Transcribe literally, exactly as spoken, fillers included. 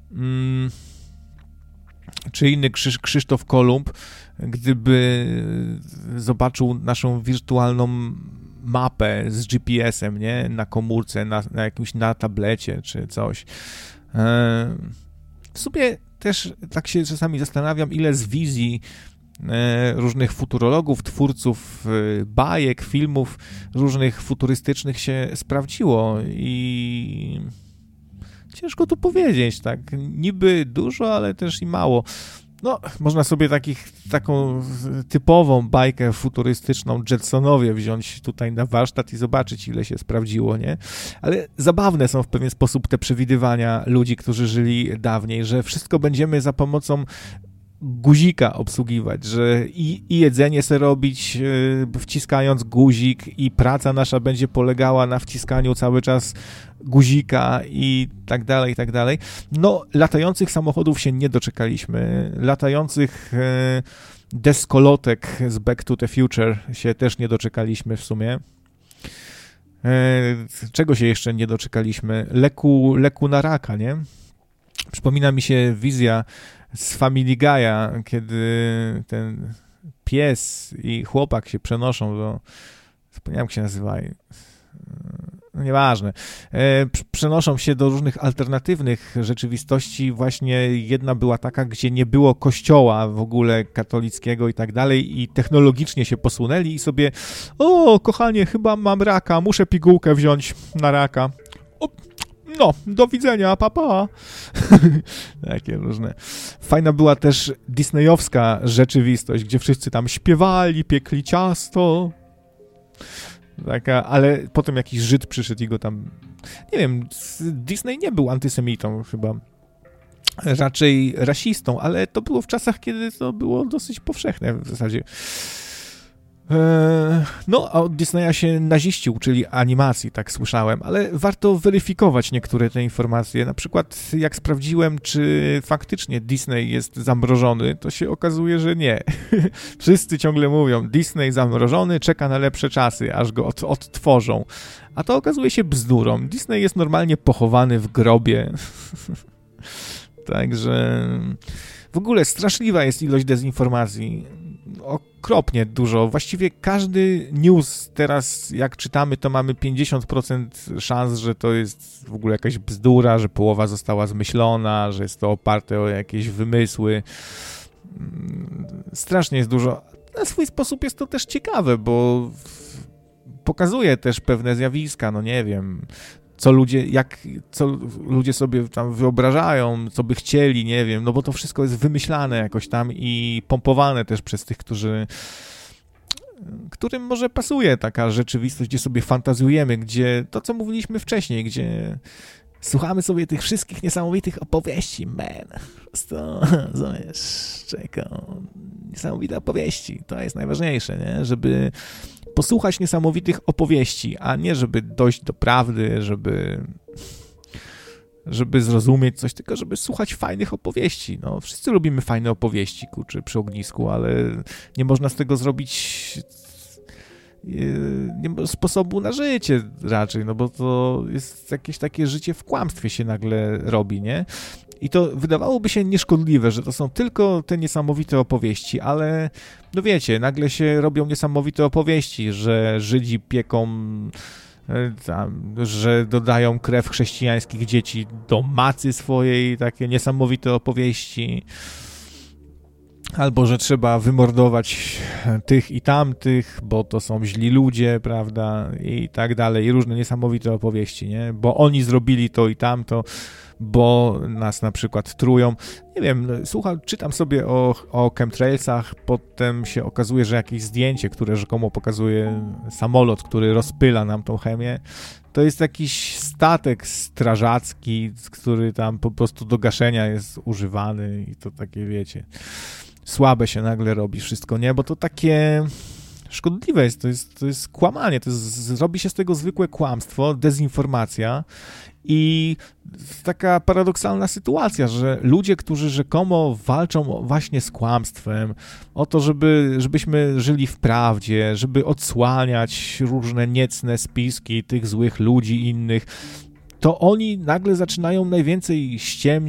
mm, czy inny Krzysz, Krzysztof Kolumb, gdyby zobaczył naszą wirtualną mapę z G P S-em, nie? Na komórce, na, na jakimś, na tablecie, czy coś. W sumie też tak się czasami zastanawiam, ile z wizji różnych futurologów, twórców bajek, filmów różnych futurystycznych się sprawdziło i ciężko tu powiedzieć, tak, niby dużo, ale też i mało. No, można sobie takich, taką typową bajkę futurystyczną Jetsonowie wziąć tutaj na warsztat i zobaczyć, ile się sprawdziło, nie? Ale zabawne są w pewien sposób te przewidywania ludzi, którzy żyli dawniej, że wszystko będziemy za pomocą guzika obsługiwać, że i, i jedzenie se robić yy, wciskając guzik i praca nasza będzie polegała na wciskaniu cały czas guzika i tak dalej, i tak dalej. No, latających samochodów się nie doczekaliśmy. Latających yy, deskolotek z Back to the Future się też nie doczekaliśmy w sumie. Yy, czego się jeszcze nie doczekaliśmy? Leku, leku na raka, nie? Przypomina mi się wizja z Family Guy'a, kiedy ten pies i chłopak się przenoszą do... Zapomniałem, jak się nazywa. No nieważne. E, przenoszą się do różnych alternatywnych rzeczywistości. Właśnie jedna była taka, gdzie nie było kościoła w ogóle katolickiego i tak dalej i technologicznie się posunęli i sobie o, kochanie, chyba mam raka, muszę pigułkę wziąć na raka. O, no, do widzenia, papa. Takie różne. Fajna była też disneyowska rzeczywistość, gdzie wszyscy tam śpiewali, piekli ciasto. Taka, ale potem jakiś Żyd przyszedł i go tam... Nie wiem, Disney nie był antysemitą chyba. Raczej rasistą, ale to było w czasach, kiedy to było dosyć powszechne w zasadzie. No, a od Disneya się naziści uczyli animacji, tak słyszałem, ale warto weryfikować niektóre te informacje. Na przykład jak sprawdziłem, czy faktycznie Disney jest zamrożony, to się okazuje, że nie. Wszyscy ciągle mówią, Disney zamrożony, czeka na lepsze czasy, aż go od, odtworzą. A to okazuje się bzdurą. Disney jest normalnie pochowany w grobie. Także w ogóle straszliwa jest ilość dezinformacji. Okropnie dużo. Właściwie każdy news teraz, jak czytamy, to mamy pięćdziesiąt procent szans, że to jest w ogóle jakaś bzdura, że połowa została zmyślona, że jest to oparte o jakieś wymysły. Strasznie jest dużo. Na swój sposób jest to też ciekawe, bo pokazuje też pewne zjawiska, no nie wiem, co ludzie, jak, co ludzie sobie tam wyobrażają, co by chcieli, nie wiem, no bo to wszystko jest wymyślane jakoś tam i pompowane też przez tych, którzy, którym może pasuje taka rzeczywistość, gdzie sobie fantazjujemy, gdzie to, co mówiliśmy wcześniej, gdzie słuchamy sobie tych wszystkich niesamowitych opowieści, man, po prostu, wiesz, czekam, niesamowite opowieści, to jest najważniejsze, nie, żeby posłuchać niesamowitych opowieści, a nie żeby dojść do prawdy, żeby żeby zrozumieć coś, tylko żeby słuchać fajnych opowieści. No, wszyscy lubimy fajne opowieści, kurczę, przy ognisku, ale nie można z tego zrobić nie, sposobu na życie raczej, no bo to jest jakieś takie życie w kłamstwie się nagle robi, nie? I to wydawałoby się nieszkodliwe, że to są tylko te niesamowite opowieści, ale no wiecie, nagle się robią niesamowite opowieści, że Żydzi pieką, tam, że dodają krew chrześcijańskich dzieci do macy swojej, takie niesamowite opowieści. Albo, że trzeba wymordować tych i tamtych, bo to są źli ludzie, prawda, i tak dalej, i różne niesamowite opowieści, nie, bo oni zrobili to i tamto, bo nas na przykład trują. Nie wiem, słucham, czytam sobie o, o chemtrailsach, potem się okazuje, że jakieś zdjęcie, które rzekomo pokazuje samolot, który rozpyla nam tą chemię, to jest jakiś statek strażacki, który tam po prostu do gaszenia jest używany i to takie, wiecie, słabe się nagle robi wszystko, nie? Bo to takie szkodliwe jest, to jest, to jest kłamanie, to jest, robi się z tego zwykłe kłamstwo, dezinformacja i taka paradoksalna sytuacja, że ludzie, którzy rzekomo walczą właśnie z kłamstwem, o to, żeby, żebyśmy żyli w prawdzie, żeby odsłaniać różne niecne spiski tych złych ludzi innych, to oni nagle zaczynają najwięcej ściemniać,